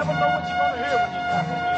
never know what you're gonna hear when you tap on